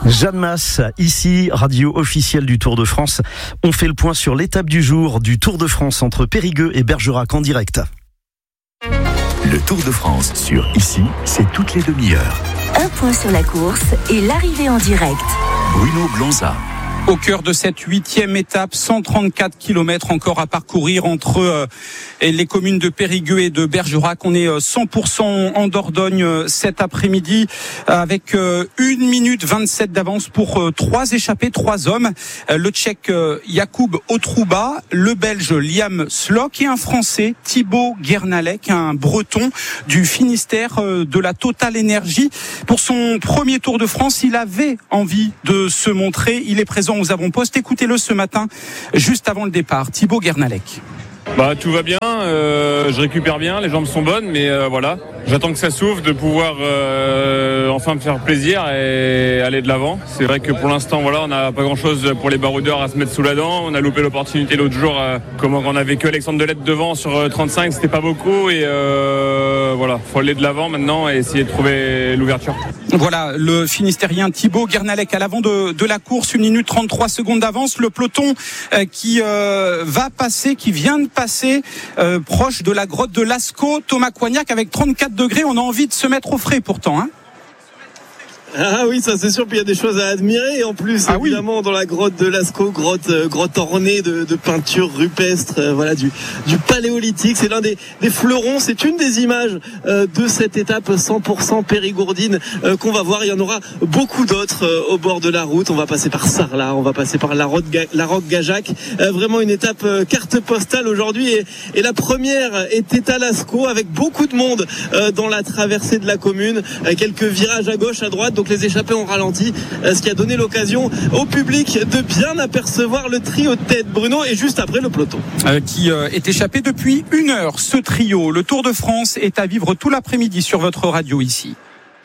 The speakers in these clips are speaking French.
Jeanne Masse, ici, radio officielle du Tour de France. On fait le point sur l'étape du jour du Tour de France entre Périgueux et Bergerac en direct. Le Tour de France sur Ici, c'est toutes les demi-heures. Un point sur la course et l'arrivée en direct. Bruno Blanza. Au cœur de cette 8e étape, 134 km encore à parcourir entre les communes de Périgueux et de Bergerac. On est 100% en Dordogne cet après-midi avec 1 minute 27 d'avance pour 3 échappés, 3 hommes. Le Tchèque Jakub Otrouba, le Belge Liam Slock et un Français Thibaut Guernalec, un Breton du Finistère de la Total Energy. Pour son premier Tour de France, il avait envie de se montrer. Il est présent aux avant-postes. Écoutez-le ce matin, juste avant le départ. Thibaut Guernalec. Tout va bien, je récupère bien, les jambes sont bonnes, mais voilà. J'attends que ça s'ouvre, de pouvoir enfin me faire plaisir et aller de l'avant. C'est vrai que pour l'instant, voilà, on n'a pas grand-chose pour les baroudeurs à se mettre sous la dent. On a loupé l'opportunité l'autre jour, comment on avait que Alexandre Delette devant sur 35, c'était pas beaucoup et voilà, faut aller de l'avant maintenant et essayer de trouver l'ouverture. Voilà, le Finistérien Thibaut Guernalec à l'avant de la course, 1 minute 33 secondes d'avance. Le peloton qui vient de passer proche de la grotte de Lascaux. Thomas Coignac avec 34 degrés, on a envie de se mettre au frais pourtant, hein. Ah oui, ça c'est sûr, puis il y a des choses à admirer en plus, évidemment, dans la grotte de Lascaux, grotte ornée de peintures rupestres, du paléolithique. C'est l'un des fleurons, c'est une des images de cette étape 100% périgourdine qu'on va voir. Il y en aura beaucoup d'autres au bord de la route. On va passer par Sarlat, on va passer par la Roque-Gajac. Vraiment une étape carte postale aujourd'hui. Et la première était à Lascaux avec beaucoup de monde dans la traversée de la commune. Quelques virages à gauche, à droite. Donc les échappés ont ralenti, ce qui a donné l'occasion au public de bien apercevoir le trio de tête, Bruno, et juste après le peloton. Qui est échappé depuis 1 heure, ce trio. Le Tour de France est à vivre tout l'après-midi sur votre radio ici.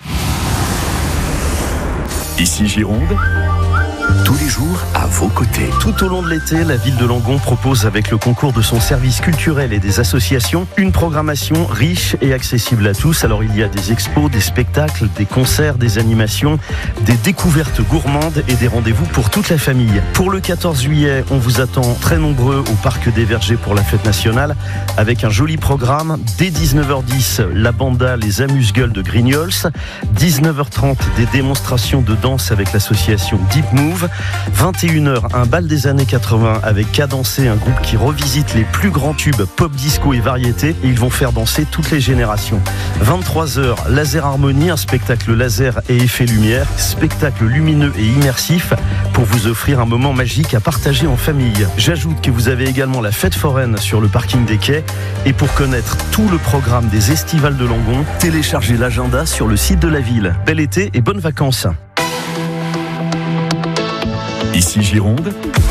Ici Gironde, tous les jours à vos côtés. Tout au long de l'été, la ville de Langon propose avec le concours de son service culturel et des associations une programmation riche et accessible à tous. Alors il y a des expos, des spectacles, des concerts, des animations, des découvertes gourmandes et des rendez-vous pour toute la famille. Pour le 14 juillet, on vous attend très nombreux au Parc des Vergers pour la fête nationale avec un joli programme. Dès 19h10, la banda Les Amuse-Gueules de Grignols. 19h30, des démonstrations de danse avec l'association Deep Move. 21h, un bal des années 80 avec Cadencé, un groupe qui revisite les plus grands tubes pop, disco et variété. Et ils vont faire danser toutes les générations. 23h, Laser Harmonie, un spectacle laser et effet lumière. Spectacle lumineux et immersif pour vous offrir un moment magique à partager en famille. J'ajoute que vous avez également la fête foraine sur le parking des quais. Et pour connaître tout le programme des estivales de Langon, téléchargez l'agenda sur le site de la ville. Bel été et bonnes vacances. Ici Gironde,